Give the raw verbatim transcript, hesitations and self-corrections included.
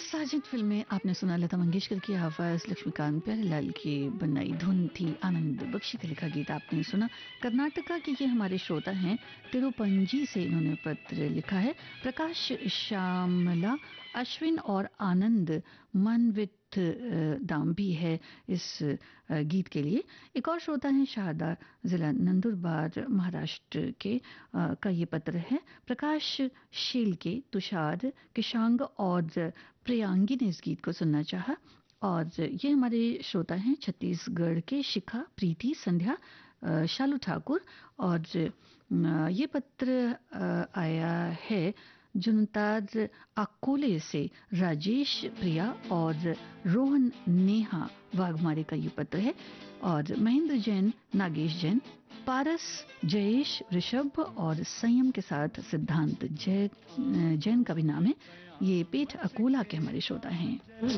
Sajid film में आपने सुना लता मंगेशकर की आवाज, लक्ष्मीकांत प्यारेलाल की बनाई धुन थी, आनंद बख्शी का लिखा गीत आपने सुना। कर्नाटका के ये हमारे श्रोता हैं, तिरुपंजी से इन्होंने पत्र लिखा है। प्रकाश, श्यामला, अश्विन और आनंद मनवित दाम भी है इस गीत के लिए। एक और श्रोता हैं शारदा, जिला नंदुरबार महाराष्ट्र के आ, का ये पत्र है। प्रकाश शील के, तुषार, किशांग और प्रियांगी ने इस गीत को सुनना चाहा। और ये हमारे श्रोता हैं छत्तीसगढ़ के शिखा, प्रीति, संध्या, शालू ठाकुर। और ये पत्र आया है जुनतार अकोले से राजेश, प्रिया और रोहन नेहा वाघमारे का ये पत्र है। और महेंद्र जैन, नागेश जैन, पारस, जयेश, ऋषभ और संयम के साथ सिद्धांत जय जैन का भी नाम है। ये पेठ अकोला के हमारे श्रोता हैं।